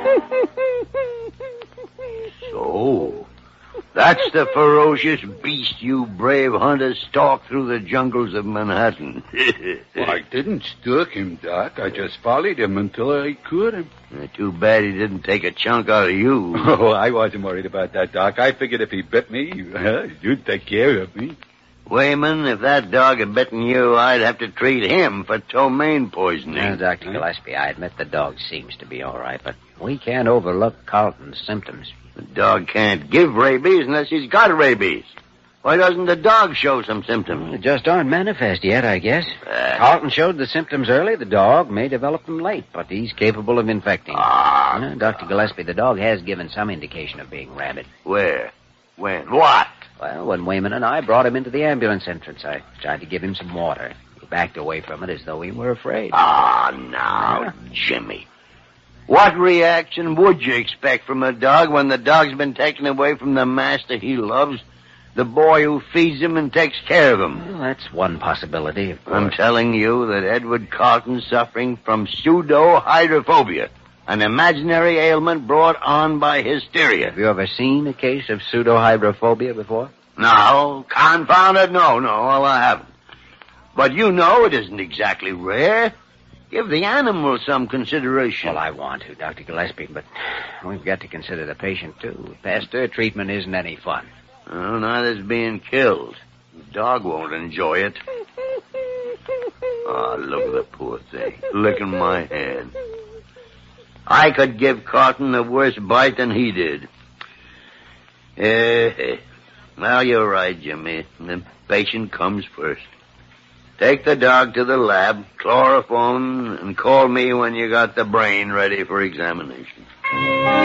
So, that's the ferocious beast you brave hunters stalked through the jungles of Manhattan. Well, I didn't stalk him, Doc. I just followed him until I caught him. Too bad he didn't take a chunk out of you. Oh, I wasn't worried about that, Doc. I figured if he bit me, you'd take care of me. Wayman, if that dog had bitten you, I'd have to treat him for ptomaine poisoning. Now, Dr. Gillespie, I admit the dog seems to be all right, but we can't overlook Carlton's symptoms. The dog can't give rabies unless he's got rabies. Why doesn't the dog show some symptoms? They just aren't manifest yet, I guess. Carlton showed the symptoms early. The dog may develop them late, but he's capable of infecting. Dr. Gillespie, the dog has given some indication of being rabid. Where? When? What? Well, when Wayman and I brought him into the ambulance entrance, I tried to give him some water. He backed away from it as though he were afraid. Now, Jimmy. What reaction would you expect from a dog when the dog's been taken away from the master he loves, the boy who feeds him and takes care of him? Well, that's one possibility, of course. I'm telling you that Edward Carlton's suffering from pseudo-hydrophobia, an imaginary ailment brought on by hysteria. Have you ever seen a case of pseudo-hydrophobia before? No, confound it, no, well, I haven't. But you know it isn't exactly rare. Give the animal some consideration. Well, I want to, Dr. Gillespie, but we've got to consider the patient, too. Pasteur, treatment isn't any fun. Well, neither's being killed. The dog won't enjoy it. Oh, look at the poor thing, licking my hand. I could give Carlton a worse bite than he did. Well, you're right, Jimmy. The patient comes first. Take the dog to the lab, chloroform, and call me when you got the brain ready for examination.